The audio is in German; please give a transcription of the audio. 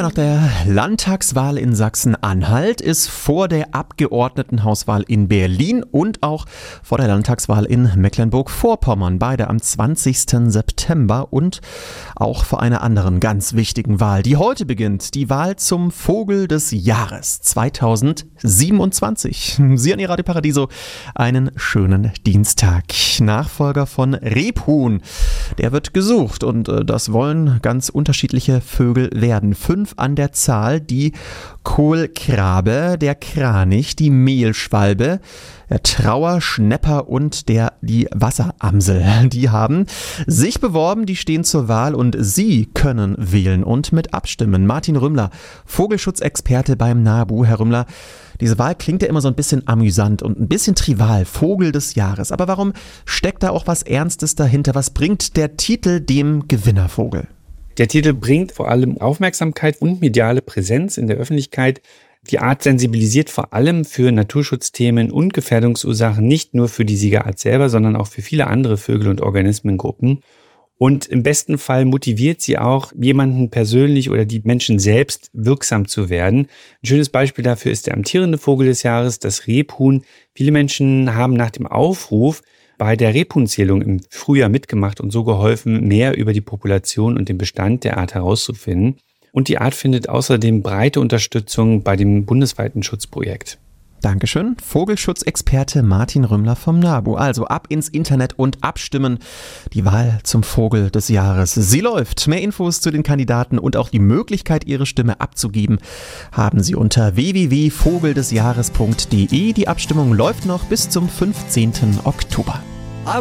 Ja, nach der Landtagswahl in Sachsen-Anhalt ist vor der Abgeordnetenhauswahl in Berlin und auch vor der Landtagswahl in Mecklenburg-Vorpommern, beide am 20. September und auch vor einer anderen ganz wichtigen Wahl, die heute beginnt, die Wahl zum Vogel des Jahres 2027. Sie an Ihr Radio Paradiso, einen schönen Dienstag. Nachfolger von Rebhuhn, der wird gesucht und das wollen ganz unterschiedliche Vögel werden. 5 an der Zahl, die Kohlkrabe, der Kranich, die Mehlschwalbe, der Trauerschnäpper und die Wasseramsel. Die haben sich beworben, die stehen zur Wahl und Sie können wählen und mit abstimmen. Martin Rümmler, Vogelschutzexperte beim NABU. Herr Rümmler, diese Wahl klingt ja immer so ein bisschen amüsant und ein bisschen trivial, Vogel des Jahres. Aber warum steckt da auch was Ernstes dahinter? Was bringt der Titel dem Gewinnervogel? Der Titel bringt vor allem Aufmerksamkeit und mediale Präsenz in der Öffentlichkeit. Die Art sensibilisiert vor allem für Naturschutzthemen und Gefährdungsursachen, nicht nur für die Siegerart selber, sondern auch für viele andere Vögel- und Organismengruppen. Und im besten Fall motiviert sie auch, jemanden persönlich oder die Menschen selbst wirksam zu werden. Ein schönes Beispiel dafür ist der amtierende Vogel des Jahres, das Rebhuhn. Viele Menschen haben nach dem Aufruf bei der Rebhuhnzählung im Frühjahr mitgemacht und so geholfen, mehr über die Population und den Bestand der Art herauszufinden. Und die Art findet außerdem breite Unterstützung bei dem bundesweiten Schutzprojekt. Dankeschön. Vogelschutzexperte Martin Rümmler vom NABU. Also ab ins Internet und abstimmen. Die Wahl zum Vogel des Jahres. Sie läuft. Mehr Infos zu den Kandidaten und auch die Möglichkeit, Ihre Stimme abzugeben, haben Sie unter www.vogeldesjahres.de. Die Abstimmung läuft noch bis zum 15. Oktober.